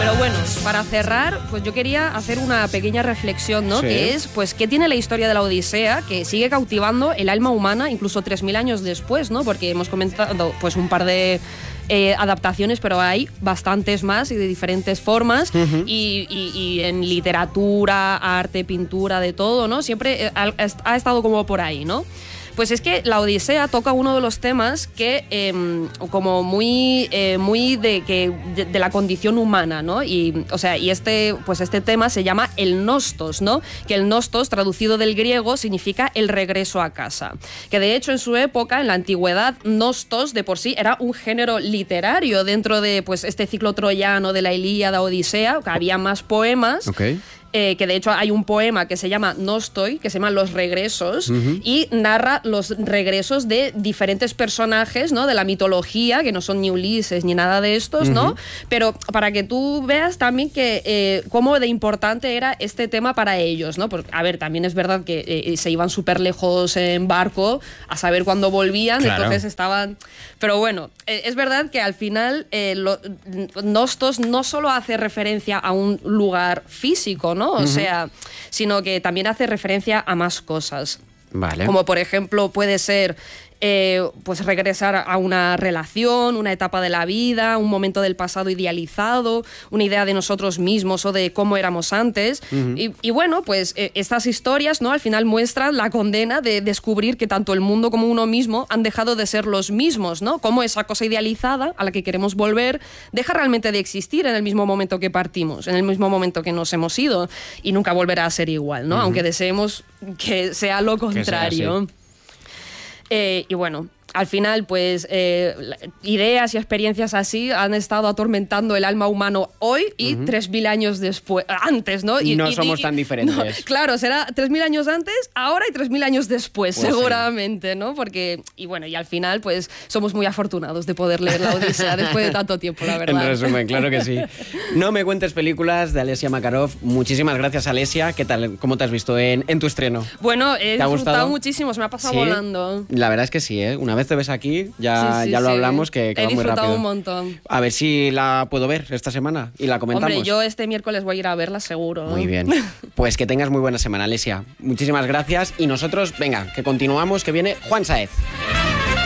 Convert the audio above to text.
Pero bueno, para cerrar, pues yo quería hacer una pequeña reflexión, ¿no? Sí. Que es, pues, ¿qué tiene la historia de la Odisea que sigue cautivando el alma humana incluso 3000 años después, ¿no? Porque hemos comentado, pues, un par de adaptaciones, pero hay bastantes más y de diferentes formas, y en literatura, arte, pintura, de todo, ¿no? Siempre ha estado como por ahí, ¿no? Pues es que la Odisea toca uno de los temas que como muy de la condición humana, ¿no? Y este tema se llama el nostos, ¿no? Que el nostos, traducido del griego, significa el regreso a casa. Que de hecho en su época, en la antigüedad, nostos de por sí era un género literario dentro de, pues, este ciclo troyano de la Ilíada, Odisea, que había más poemas. Okay. Que de hecho hay un poema que se llama Nostoi, que se llama Los regresos, y narra los regresos de diferentes personajes, ¿no? De la mitología, que no son ni Ulises ni nada de estos, ¿no? Pero para que tú veas también que cómo de importante era este tema para ellos, ¿no? Porque, a ver, también es verdad que se iban súper lejos en barco a saber cuándo volvían, claro. Entonces estaban... Pero bueno, es verdad que al final Nostos no solo hace referencia a un lugar físico, ¿no? O sea, sino que también hace referencia a más cosas. Vale. Como por ejemplo puede ser pues regresar a una relación, una etapa de la vida, un momento del pasado idealizado, una idea de nosotros mismos o de cómo éramos antes. Y bueno, pues estas historias, ¿no? Al final muestran la condena de descubrir que tanto el mundo como uno mismo han dejado de ser los mismos, ¿no? Cómo esa cosa idealizada a la que queremos volver deja realmente de existir en el mismo momento que partimos, en el mismo momento que nos hemos ido, y nunca volverá a ser igual, ¿no? Aunque deseemos que sea lo contrario. Y bueno, al final, pues, ideas y experiencias así han estado atormentando el alma humano hoy y 3000 años después, antes, ¿no? No somos tan diferentes. No, claro, será 3000 años antes, ahora y 3000 años después, pues seguramente, ¿no? Porque, y bueno, y al final, pues, somos muy afortunados de poder leer la Odisea después de tanto tiempo, la verdad. En resumen, claro que sí. No me cuentes películas, de Alessia Makarov. Muchísimas gracias, Alessia. ¿Qué tal? ¿Cómo te has visto en tu estreno? Bueno, he disfrutado gustado muchísimo, se me ha pasado ¿Sí? volando. La verdad es que sí, ¿eh? Una vez te ves aquí, ya lo hablamos, que va muy rápido. He disfrutado un montón. A ver si la puedo ver esta semana y la comentamos. Hombre, yo este miércoles voy a ir a verla seguro. Muy bien. Pues que tengas muy buena semana, Alessia. Muchísimas gracias y nosotros, venga, que continuamos, que viene Juan Sáez.